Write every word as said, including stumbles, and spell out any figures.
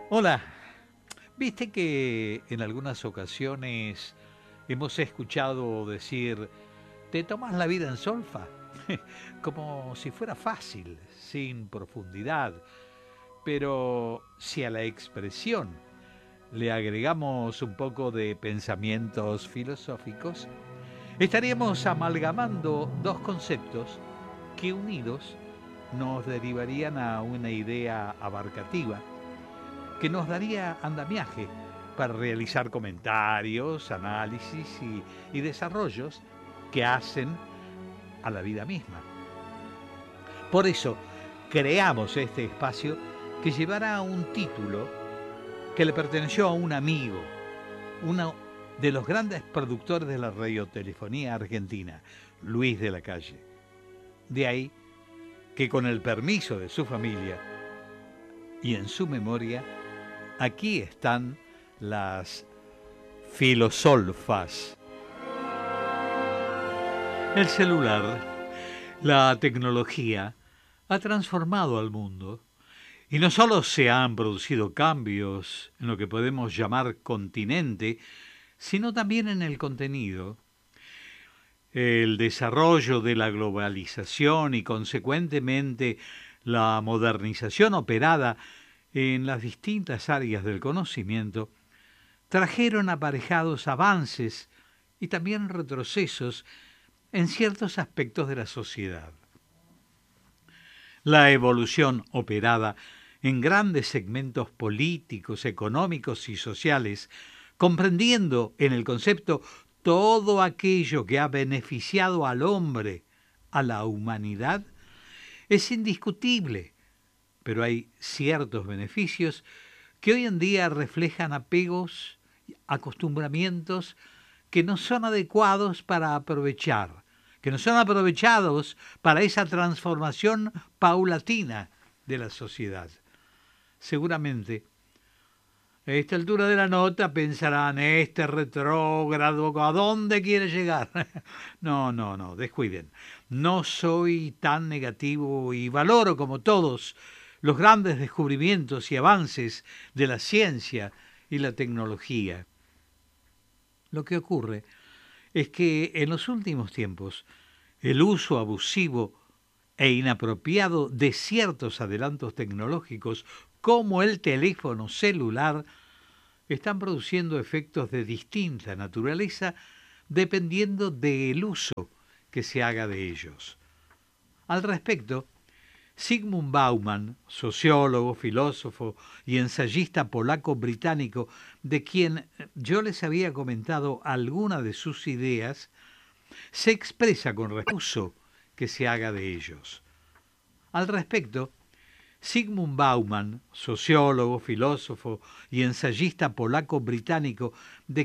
Hola, viste que en algunas ocasiones hemos escuchado decir, ¿te tomas la vida en solfa? Como si fuera fácil, sin profundidad. Pero si a la expresión le agregamos un poco de pensamientos filosóficos, estaríamos amalgamando dos conceptos que unidos nos derivarían a una idea abarcativa que nos daría andamiaje para realizar comentarios, análisis y, y desarrollos que hacen a la vida misma. Por eso creamos este espacio que llevará un título que le perteneció a un amigo, uno de los grandes productores de la radiotelefonía argentina, Luis de la Calle. De ahí que con el permiso de su familia y en su memoria, aquí están las filosolfas. El celular, la tecnología, ha transformado al mundo. Y no solo se han producido cambios en lo que podemos llamar continente, sino también en el contenido. El desarrollo de la globalización y consecuentemente la modernización operada en las distintas áreas del conocimiento trajeron aparejados avances y también retrocesos en ciertos aspectos de la sociedad. La evolución operada en grandes segmentos políticos, económicos y sociales, comprendiendo en el concepto todo aquello que ha beneficiado al hombre, a la humanidad, es indiscutible, pero hay ciertos beneficios que hoy en día reflejan apegos, acostumbramientos que no son adecuados para aprovechar, que no son aprovechados para esa transformación paulatina de la sociedad. Seguramente, a esta altura de la nota pensarán, este retrógrado, ¿a dónde quiere llegar? No, no, no, descuiden. No soy tan negativo y valoro como todos los grandes descubrimientos y avances de la ciencia y la tecnología. Lo que ocurre es que en los últimos tiempos el uso abusivo e inapropiado de ciertos adelantos tecnológicos como el teléfono celular están produciendo efectos de distinta naturaleza dependiendo del uso que se haga de ellos. Al respecto, Zygmunt Bauman, sociólogo, filósofo y ensayista polaco-británico, de quien yo les había comentado alguna de sus ideas, se expresa con respecto al uso que se haga de ellos. Al respecto, Zygmunt Bauman, sociólogo, filósofo y ensayista polaco-británico, de